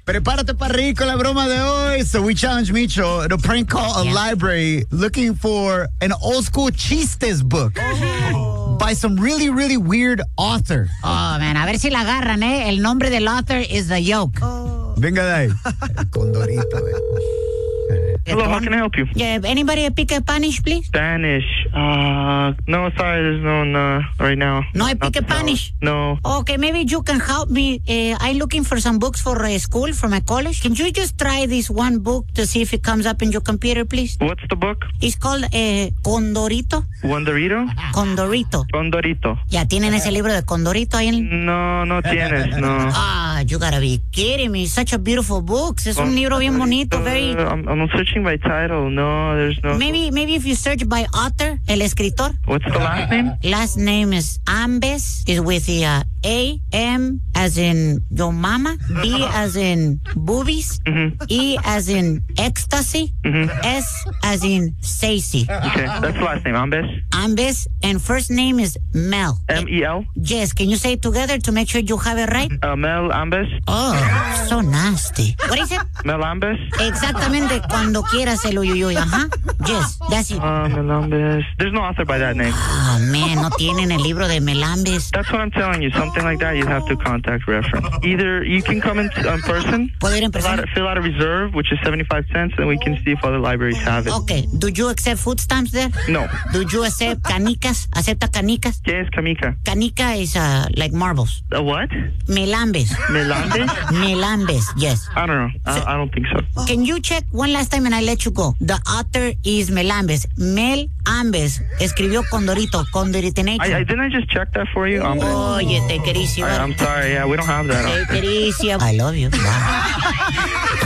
Prepárate para reír con la broma de hoy. So we challenge Micho to prank call a library looking for an old school chistes book by some really, really weird author. Oh, man, a ver si la agarran, ¿eh? El nombre del author is The Yoke. Venga de ahí. El condorito, Hello, how can I help you? Yeah, anybody speak Spanish, please? Spanish. No, sorry, there's no right now. No I speak Spanish? No. Okay, maybe you can help me. I'm looking for some books for school, for my college. Can you just try this one book to see if it comes up in your computer, please? What's the book? It's called Condorito. ¿Wondorito? Condorito. Condorito. ¿Ya tienen ese libro de Condorito ahí en...? No tienes, no. You gotta be kidding me. Such a beautiful book. Es un libro bien bonito, very... I'm searching by title. No, there's no... Maybe if you search by author, el escritor. What's the last name? Last name is Ambes. Is with the A, M as in your mama, B as in boobies, E as in ecstasy, S as in Stacy. Okay, that's the last name, Ambes? Ambes, and first name is Mel. M-E-L? Yes, can you say it together to make sure you have it right? Mel Ambes? Oh, so nasty. What is it? Mel Ambes? Exactamente, cuando quieras el uyuyuy, Yes, that's it. Melambes. There's no author by that name. Oh, man, no tienen el libro de Melambes. That's what I'm telling you. Something like that, you have to contact reference. Either you can come in person, ¿Puedo ir en persona? fill out a reserve, which is 75 cents, and we can see if other libraries have it. Okay, do you accept food stamps there? No. Do you accept canicas? ¿Acepta canicas? ¿Qué es Kamika? Canica is like marbles. A what? Melambes. Melambes? Melambes, yes. I don't know. I don't think so. Can you check one last time and I let you go? The author is Melambes. Mel Ambes escribió Condorito, Condoritination. Didn't I just check that for you? Oye, te querísimo. I'm sorry. Yeah, we don't have that. Te querísimo. I love you. Bye.